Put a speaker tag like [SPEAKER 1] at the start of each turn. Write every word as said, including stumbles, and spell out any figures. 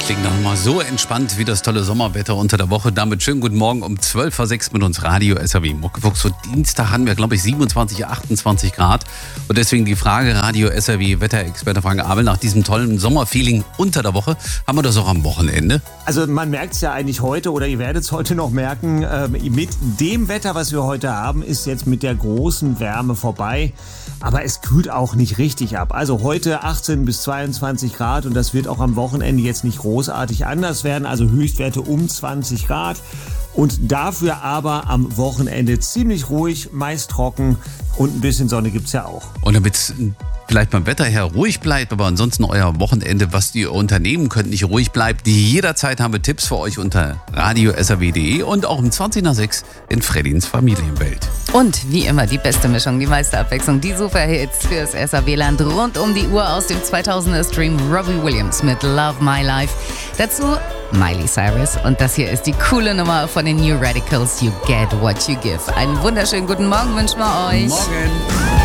[SPEAKER 1] Klingt noch mal so entspannt wie das tolle Sommerwetter unter der Woche. Damit schönen guten Morgen um zwölf Uhr sechs mit uns Radio S R W Muckefuchs. So Dienstag hatten wir, glaube ich, siebenundzwanzig, achtundzwanzig Grad. Und deswegen die Frage, Radio S R W Wetterexperte Frank Abel, nach diesem tollen Sommerfeeling unter der Woche, haben wir das auch am Wochenende?
[SPEAKER 2] Also man merkt es ja eigentlich heute oder ihr werdet es heute noch merken, äh, mit dem Wetter, was wir heute haben, ist jetzt mit der großen Wärme vorbei. Aber es kühlt auch nicht richtig ab. Also heute achtzehn bis zweiundzwanzig Grad und das wird auch am Wochenende jetzt nicht großartig anders werden. Also Höchstwerte um zwanzig Grad und dafür aber am Wochenende ziemlich ruhig, meist trocken und ein bisschen Sonne gibt's ja auch.
[SPEAKER 1] Und damit vielleicht beim Wetter her ruhig bleibt, aber ansonsten euer Wochenende, was ihr unternehmen könnt, nicht ruhig bleibt. Jederzeit haben wir Tipps für euch unter radio s r w punkt d e und auch um zwanzig nach sechs in Freddins Familienwelt.
[SPEAKER 3] Und wie immer die beste Mischung, die meiste Abwechslung, die Superhits fürs S R W-Land rund um die Uhr aus dem zweitausender Stream Robbie Williams mit Love My Life. Dazu Miley Cyrus und das hier ist die coole Nummer von den New Radicals, You Get What You Give. Einen wunderschönen guten Morgen wünschen wir euch.
[SPEAKER 1] Morgen.